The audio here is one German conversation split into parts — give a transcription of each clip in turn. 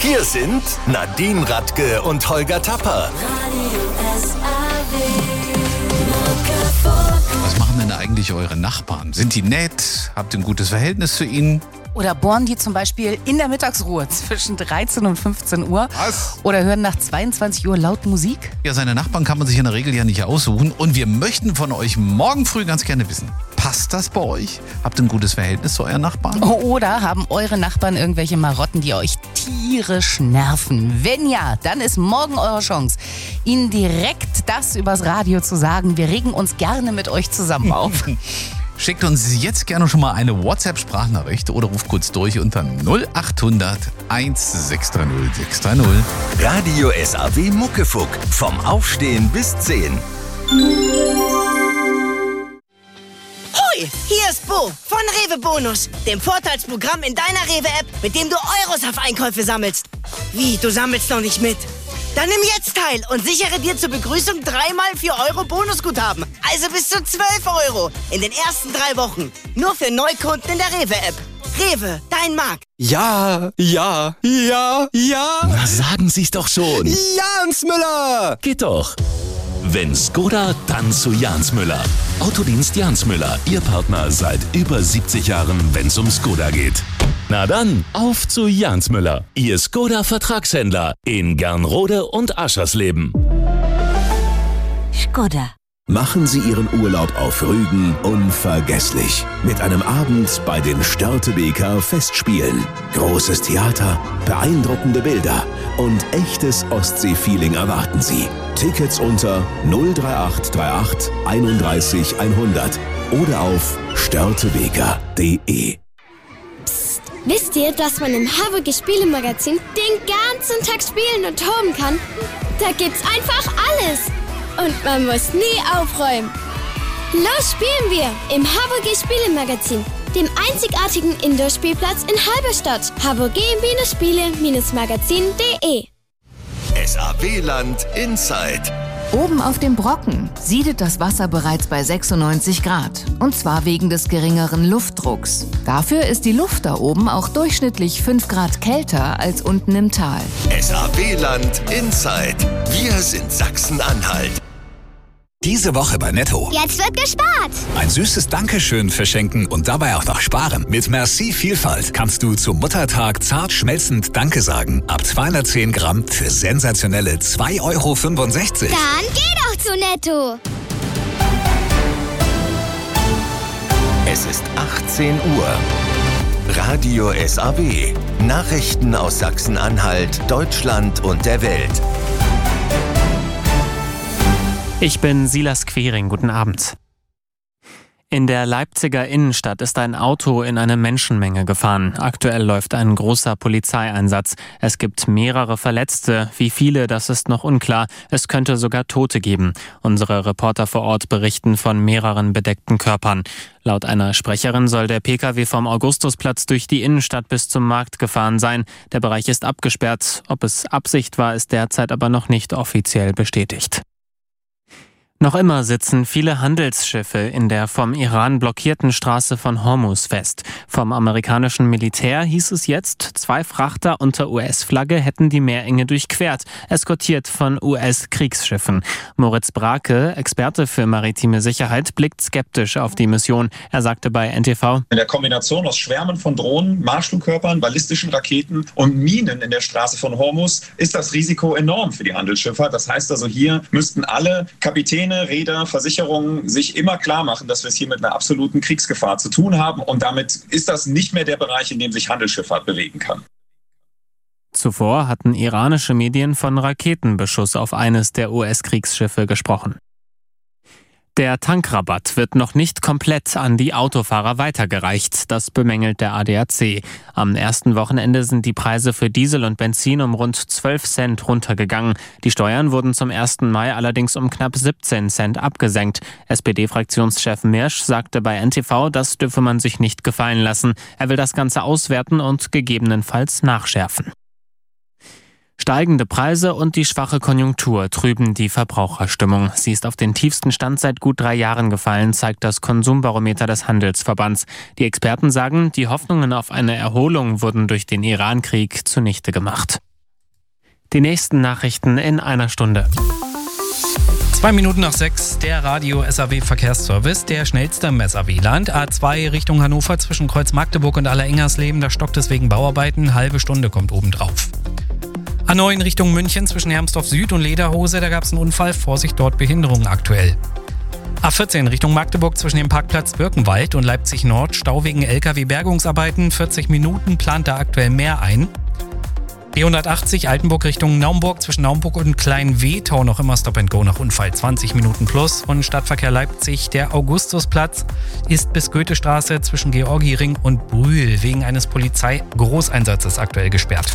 Hier sind Nadine Radke und Holger Tapper. Was machen denn eigentlich eure Nachbarn? Sind die nett? Habt ihr ein gutes Verhältnis zu ihnen? Oder bohren die zum Beispiel in der Mittagsruhe zwischen 13 und 15 Uhr? Was? Oder hören nach 22 Uhr laut Musik? Ja, seine Nachbarn kann man sich in der Regel ja nicht aussuchen. Und wir möchten von euch morgen früh ganz gerne wissen, passt das bei euch? Habt ihr ein gutes Verhältnis zu euren Nachbarn? Oder haben eure Nachbarn irgendwelche Marotten, die euch tierisch nerven? Wenn ja, dann ist morgen eure Chance, ihnen direkt das übers Radio zu sagen. Wir regen uns gerne mit euch zusammen auf. Schickt uns jetzt gerne schon mal eine WhatsApp-Sprachnachricht oder ruft kurz durch unter 0800 1630 630. Radio SAW Muckefuck. Vom Aufstehen bis 10. Hoi, hier ist Bo von Rewe Bonus, dem Vorteilsprogramm in deiner Rewe-App, mit dem du Euros auf Einkäufe sammelst. Wie, du sammelst noch nicht mit? Dann nimm jetzt teil und sichere dir zur Begrüßung 3x 4 Euro Bonusguthaben. Also bis zu 12 Euro in den ersten 3 Wochen. Nur für Neukunden in der Rewe-App. Rewe, dein Markt. Ja. Na, sagen Sie's doch schon. Jans Müller! Geht doch. Wenn Skoda, dann zu Jans Müller. Autodienst Jans Müller, Ihr Partner seit über 70 Jahren, wenn's um Skoda geht. Na dann, auf zu Jans Müller, Ihr Skoda-Vertragshändler in Gernrode und Aschersleben. Skoda. Machen Sie Ihren Urlaub auf Rügen unvergesslich. Mit einem Abend bei den Störtebeker Festspielen. Großes Theater, beeindruckende Bilder und echtes Ostsee-Feeling erwarten Sie. Tickets unter 03838 31 100 oder auf störtebeker.de. Wisst ihr, dass man im Harburger Spielemagazin den ganzen Tag spielen und toben kann? Da gibt's einfach alles. Und man muss nie aufräumen. Los spielen wir im Harburger Spielemagazin, dem einzigartigen Indoor-Spielplatz in Halberstadt. harburger-spiele-magazin.de. SAW-Land Inside. Oben auf dem Brocken siedet das Wasser bereits bei 96 Grad. Und zwar wegen des geringeren Luftdrucks. Dafür ist die Luft da oben auch durchschnittlich 5 Grad kälter als unten im Tal. SAW-Land Inside. Wir sind Sachsen-Anhalt. Diese Woche bei Netto. Jetzt wird gespart. Ein süßes Dankeschön verschenken und dabei auch noch sparen. Mit Merci Vielfalt kannst du zum Muttertag zart schmelzend Danke sagen. Ab 210 Gramm für sensationelle 2,65 Euro. Dann geh doch zu Netto. Es ist 18 Uhr. Radio SAW. Nachrichten aus Sachsen-Anhalt, Deutschland und der Welt. Ich bin Silas Quering, guten Abend. In der Leipziger Innenstadt ist ein Auto in eine Menschenmenge gefahren. Aktuell läuft ein großer Polizeieinsatz. Es gibt mehrere Verletzte. Wie viele, das ist noch unklar. Es könnte sogar Tote geben. Unsere Reporter vor Ort berichten von mehreren bedeckten Körpern. Laut einer Sprecherin soll der Pkw vom Augustusplatz durch die Innenstadt bis zum Markt gefahren sein. Der Bereich ist abgesperrt. Ob es Absicht war, ist derzeit aber noch nicht offiziell bestätigt. Noch immer sitzen viele Handelsschiffe in der vom Iran blockierten Straße von Hormuz fest. Vom amerikanischen Militär hieß es jetzt, 2 Frachter unter US-Flagge hätten die Meerenge durchquert, eskortiert von US-Kriegsschiffen. Moritz Brake, Experte für maritime Sicherheit, blickt skeptisch auf die Mission. Er sagte bei NTV: In der Kombination aus Schwärmen von Drohnen, Marschflugkörpern, ballistischen Raketen und Minen in der Straße von Hormuz ist das Risiko enorm für die Handelsschiffer. Das heißt also, hier müssten alle Kapitäne, Reeder, Versicherungen sich immer klar machen, dass wir es hier mit einer absoluten Kriegsgefahr zu tun haben. Und damit ist das nicht mehr der Bereich, in dem sich Handelsschifffahrt bewegen kann. Zuvor hatten iranische Medien von Raketenbeschuss auf eines der US-Kriegsschiffe gesprochen. Der Tankrabatt wird noch nicht komplett an die Autofahrer weitergereicht, das bemängelt der ADAC. Am ersten Wochenende sind die Preise für Diesel und Benzin um rund 12 Cent runtergegangen. Die Steuern wurden zum 1. Mai allerdings um knapp 17 Cent abgesenkt. SPD-Fraktionschef Mirsch sagte bei NTV, das dürfe man sich nicht gefallen lassen. Er will das Ganze auswerten und gegebenenfalls nachschärfen. Steigende Preise und die schwache Konjunktur trüben die Verbraucherstimmung. Sie ist auf den tiefsten Stand seit gut 3 Jahren gefallen, zeigt das Konsumbarometer des Handelsverbands. Die Experten sagen, die Hoffnungen auf eine Erholung wurden durch den Iran-Krieg zunichte gemacht. Die nächsten Nachrichten in einer Stunde. 2 Minuten nach 6, der Radio-SAW-Verkehrsservice, der schnellste im SAW-Land. A2 Richtung Hannover zwischen Kreuz Magdeburg und Allerengersleben, da stockt es wegen Bauarbeiten, halbe Stunde kommt obendrauf. A9 Richtung München zwischen Hermsdorf Süd und Lederhose, da gab es einen Unfall, Vorsicht, dort Behinderungen aktuell. A14 Richtung Magdeburg zwischen dem Parkplatz Birkenwald und Leipzig Nord, Stau wegen LKW-Bergungsarbeiten, 40 Minuten plant da aktuell mehr ein. B180 Altenburg Richtung Naumburg zwischen Naumburg und Klein-Wetau noch immer Stop and Go nach Unfall, 20 Minuten plus. Und Stadtverkehr Leipzig, der Augustusplatz ist bis Goethestraße zwischen Georgiring und Brühl wegen eines Polizeigroßeinsatzes aktuell gesperrt.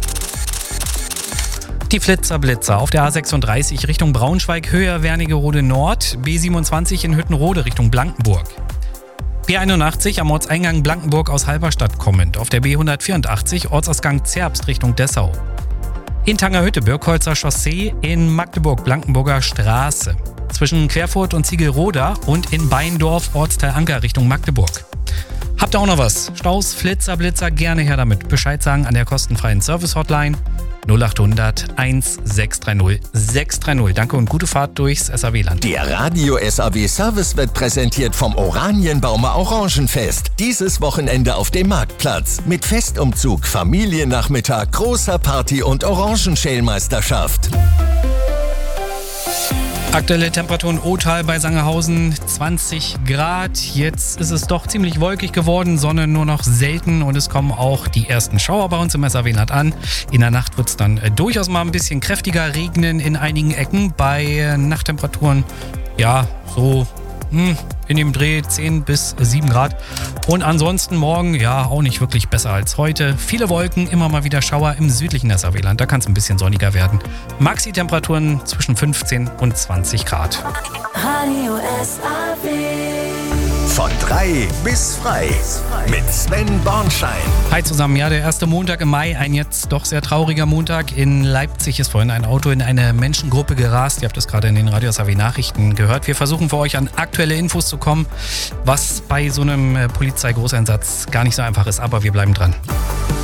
Die Flitzer-Blitzer auf der A36 Richtung Braunschweig, Höhe Wernigerode Nord, B27 in Hüttenrode Richtung Blankenburg. B81 am Ortseingang Blankenburg aus Halberstadt kommend, auf der B184 Ortsausgang Zerbst Richtung Dessau. In Tangerhütte Birkholzer Chaussee, in Magdeburg Blankenburger Straße. Zwischen Querfurt und Ziegelroda und in Beindorf Ortsteil Anker Richtung Magdeburg. Habt ihr auch noch was? Staus, Flitzer, Blitzer, gerne her damit. Bescheid sagen an der kostenfreien Service-Hotline 0800 1630 630. Danke und gute Fahrt durchs SAW-Land. Der Radio-SAW-Service wird präsentiert vom Oranienbaumer Orangenfest. Dieses Wochenende auf dem Marktplatz. Mit Festumzug, Familiennachmittag, großer Party und Orangenschälmeisterschaft. Aktuelle Temperaturen Othal bei Sangerhausen 20 Grad. Jetzt ist es doch ziemlich wolkig geworden, Sonne nur noch selten und es kommen auch die ersten Schauer bei uns im SAW-Land an. In der Nacht wird es dann durchaus mal ein bisschen kräftiger regnen in einigen Ecken. Bei Nachttemperaturen, ja, so in dem Dreh 10 bis 7 Grad. Und ansonsten morgen, ja, auch nicht wirklich besser als heute. Viele Wolken, immer mal wieder Schauer im südlichen SAW-Land. Da kann es ein bisschen sonniger werden. Maxi-Temperaturen zwischen 15 und 20 Grad. Radio SAW. Von 3 bis frei mit Sven Bornschein. Hi zusammen, ja, der erste Montag im Mai, ein jetzt doch sehr trauriger Montag. In Leipzig ist vorhin ein Auto in eine Menschengruppe gerast. Ihr habt das gerade in den Radio SAW Nachrichten gehört. Wir versuchen für euch an aktuelle Infos zu kommen, was bei so einem Polizeigroßeinsatz gar nicht so einfach ist, aber wir bleiben dran.